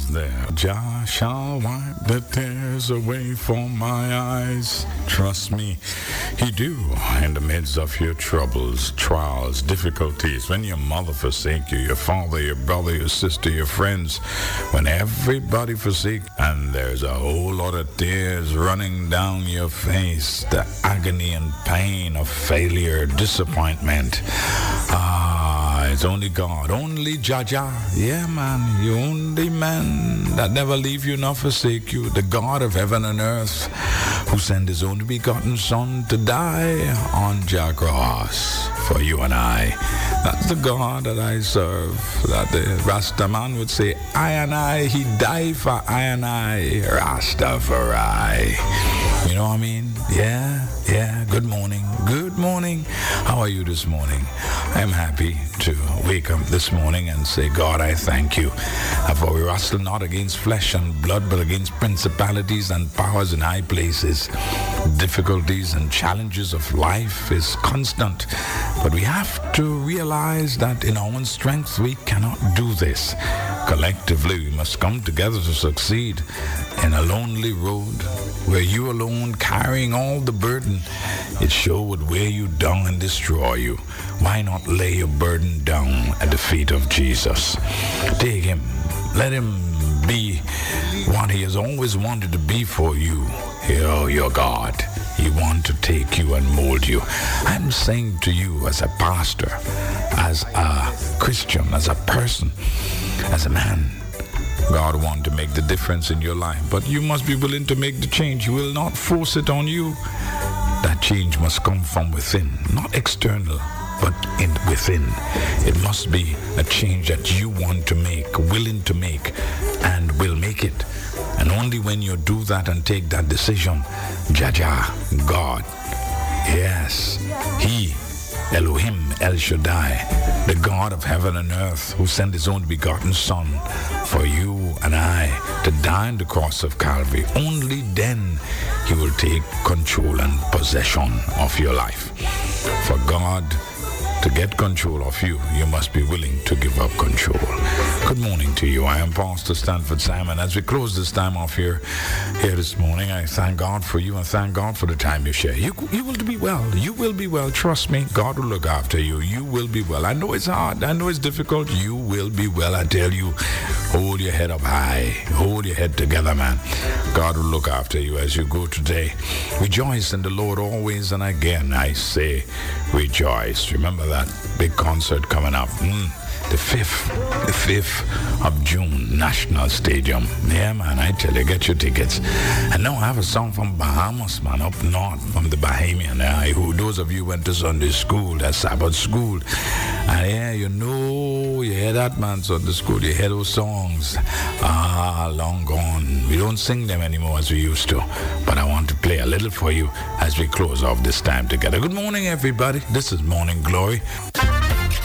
is there. Jah shall wipe the tears away from my eyes. Trust me, He do. In the midst of your troubles, trials, difficulties, when your mother forsake you, your father, your brother, your sister, your friends, when everybody forsake, and there's a whole lot of tears running down your face, the agony and pain of failure, disappointment. It's only God, only Jaja. Yeah, man, you only man that never leave you nor forsake you, the God of heaven and earth, who sent His only begotten Son to die on Jack Ross for you and I. That's the God that I serve. That the Rastaman would say, I and I, He died for I and I, Rastafari. You know what I mean? Yeah. Good morning. Good morning. How are you this morning? I'm happy to wake up this morning and say, God, I thank you. For we wrestle not against flesh and blood, but against principalities and powers in high places. Difficulties and challenges of life is constant. But we have to realize that in our own strength, we cannot do this. Collectively, we must come together to succeed. In a lonely road, where you alone carrying all the burden, it sure would weigh you down and destroy you. Why not lay your burden down at the feet of Jesus? Take Him. Let Him be what He has always wanted to be for you. Oh, your God. He wants to take you and mold you. I'm saying to you as a pastor, as a Christian, as a person, as a man, God wants to make the difference in your life, but you must be willing to make the change. He will not force it on you. That change must come from within, not external, but within. It must be a change that you want to make, willing to make, and will make it. And only when you do that and take that decision, Jaja, God, yes, He, Elohim, El Shaddai, the God of heaven and earth, who sent His own begotten Son for you and I to die on the cross of Calvary, only then He will take control and possession of your life. For God to get control of you, you must be willing to give up control. Good morning to you. I am Pastor Stanford Simon. As we close this time off here this morning, I thank God for you and thank God for the time you share. You will be well. You will be well. Trust me. God will look after you. You will be well. I know it's hard. I know it's difficult. You will be well. I tell you, hold your head up high. Hold your head together, man. God will look after you as you go today. Rejoice in the Lord always, and again I say rejoice. Remember that big concert coming up. The 5th of June, National Stadium. Yeah, man, I tell you, get your tickets. And now I have a song from Bahamas, man, up north, from the Bahamian. Who those of you went to Sunday school, that Sabbath school. And yeah, you hear that, man, Sunday school, you hear those songs. Long gone. We don't sing them anymore as we used to. But I want to play a little for you as we close off this time together. Good morning, everybody. This is Morning Glory.